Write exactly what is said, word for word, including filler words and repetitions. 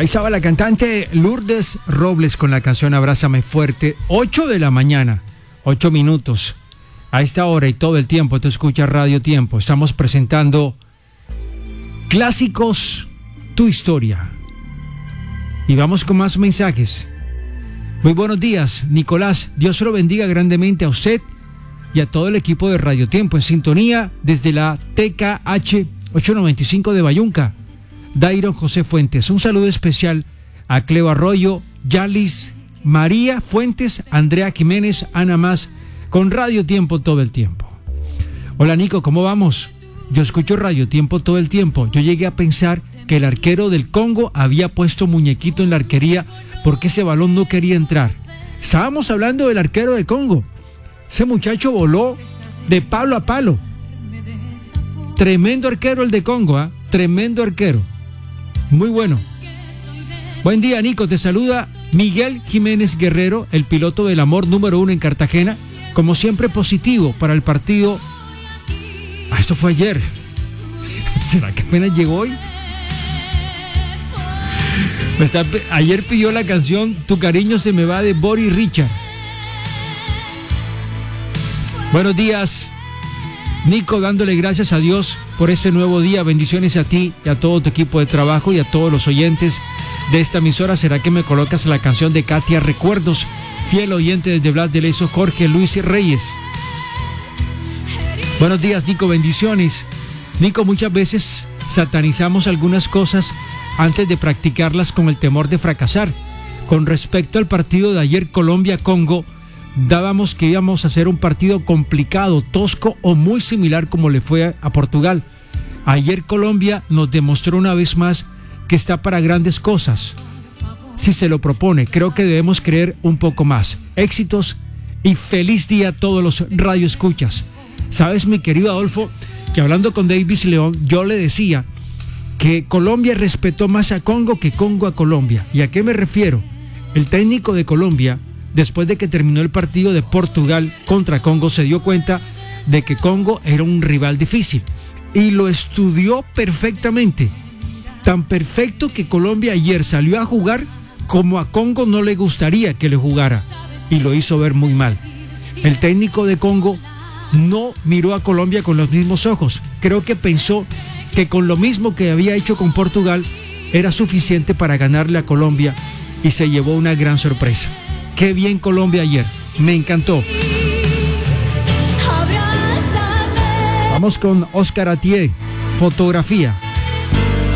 Ahí estaba la cantante Lourdes Robles con la canción Abrázame Fuerte. ocho de la mañana, ocho minutos. A esta hora y todo el tiempo tú escuchas Radio Tiempo. Estamos presentando Clásicos, tu historia. Y vamos con más mensajes. Muy buenos días, Nicolás. Dios lo bendiga grandemente a usted y a todo el equipo de Radio Tiempo. En sintonía desde la T K H ochocientos noventa y cinco de Bayunca. Dairon José Fuentes. Un saludo especial a Cleo Arroyo, Yalis, María Fuentes, Andrea Jiménez, Ana Más, con Radio Tiempo todo el tiempo. Hola Nico, ¿cómo vamos? Yo escucho Radio Tiempo todo el tiempo. Yo llegué a pensar que el arquero del Congo había puesto muñequito en la arquería porque ese balón no quería entrar. Estábamos hablando del arquero de Congo. Ese muchacho voló de palo a palo. Tremendo arquero el de Congo, ¿eh? Tremendo arquero. Muy bueno. Buen día, Nico. Te saluda Miguel Jiménez Guerrero, el piloto del amor número uno en Cartagena. Como siempre, positivo para el partido. Ah, esto fue ayer. ¿Será que apenas llegó hoy? Está, ayer pidió la canción Tu cariño se me va de Boris Richard. Buenos días, Nico, dándole gracias a Dios por este nuevo día. Bendiciones a ti y a todo tu equipo de trabajo y a todos los oyentes de esta emisora. ¿Será que me colocas la canción de Katia Recuerdos? Fiel oyente desde Blas de Lezo, Jorge Luis Reyes. Buenos días, Nico, bendiciones. Nico, muchas veces satanizamos algunas cosas antes de practicarlas con el temor de fracasar. Con respecto al partido de ayer Colombia-Congo, dábamos que íbamos a hacer un partido complicado, tosco o muy similar como le fue a Portugal. Ayer Colombia nos demostró una vez más que está para grandes cosas. Si se lo propone, creo que debemos creer un poco más. Éxitos y feliz día a todos los radioescuchas. Sabes, mi querido Adolfo, que hablando con Davis León, yo le decía que Colombia respetó más a Congo que Congo a Colombia. ¿Y a qué me refiero? El técnico de Colombia, después de que terminó el partido de Portugal contra Congo, se dio cuenta de que Congo era un rival difícil y lo estudió perfectamente. Tan perfecto que Colombia ayer salió a jugar como a Congo no le gustaría que le jugara y lo hizo ver muy mal. El técnico de Congo no miró a Colombia con los mismos ojos. Creo que pensó que con lo mismo que había hecho con Portugal era suficiente para ganarle a Colombia y se llevó una gran sorpresa. Qué bien Colombia ayer, me encantó. Vamos con Oscar Atié, fotografía.